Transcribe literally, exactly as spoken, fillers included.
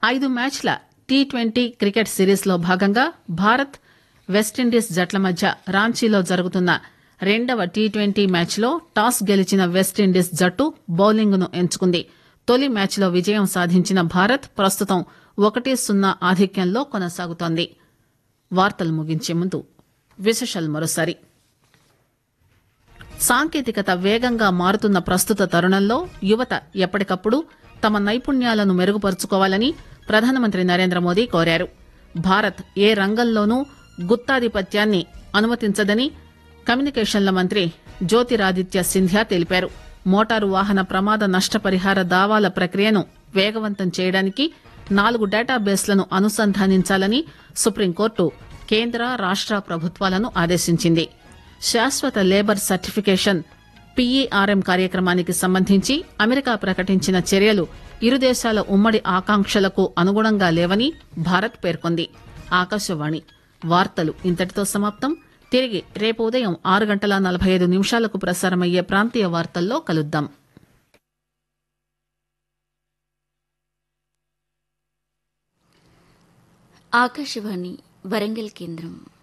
ఐదు మ్యాచ్ల T twenty cricket సిరీస్లో భాగంగా భారత్ వెస్టిండీస్ జట్ల మధ్య రాంచీలో జరుగుతున్న రెండవ టీ ట్వంటీ మ్యాచ్లో టాస్ గెలిచిన వెస్టిండీస్ జట్టు బౌలింగ్ ను ఎంచుకుంది. తొలి మ్యాచ్లో విజయం సాధించిన భారత్ ప్రస్తుతం ఒకటి సున్నా ఆధిక్యంలో కొనసాగుతోంది. వార్తలు ముగించే ముందు విశేషాలు మరోసారి. సాంకేతికత వేగంగా మారుతున్న ప్రస్తుత తరుణంలో యువత ఎప్పటికప్పుడు తమ నైపుణ్యాలను మెరుగుపరుచుకోవాలని ప్రధానమంత్రి నరేంద్ర మోదీ కోరారు. భారత్ ఏ రంగంలోనూ గుత్తాధిపత్యాన్ని అనుమతించదని కమ్యూనికేషన్ల మంత్రి జ్యోతిరాదిత్య సింధ్యా తెలిపారు. మోటారు వాహన ప్రమాద నష్టపరిహార దావాల ప్రక్రియను వేగవంతం చేయడానికి నాలుగు డేటాబేస్లను అనుసంధానించాలని సుప్రీంకోర్టు కేంద్ర రాష్ట ప్రభుత్వాలను ఆదేశించింది. శాశ్వత లేబర్ సర్టిఫికేషన్ పీఈఆర్ఎం కార్యక్రమానికి సంబంధించి అమెరికా ప్రకటించిన చర్యలు ఇరు దేశాల ఉమ్మడి ఆకాంక్షలకు అనుగుణంగా లేవని భారత్ పేర్కొంది. ఆకాశవాణి వార్తలు ఇంతటితో సమాప్తం. తిరిగి రేపు ఉదయం ఆరు గంటల నలభై ఐదు నిమిషాలకు ప్రసారమయ్యే ప్రాంతీయ వార్తల్లో కలుద్దాం. ఆకాశవాణి వరంగల్ కేంద్రం.